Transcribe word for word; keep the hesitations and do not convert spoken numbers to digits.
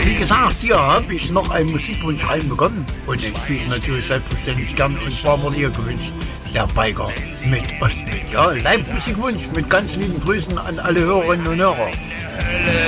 wie gesagt, hier habe ich noch einen Musikwunsch reinbekommen. Und den spiele ich natürlich selbstverständlich gern. Und zwar wurde hier gewünscht, der Biker mit Ostwind. Ja, Live-Musikwunsch mit ganz lieben Grüßen an alle Hörerinnen und Hörer.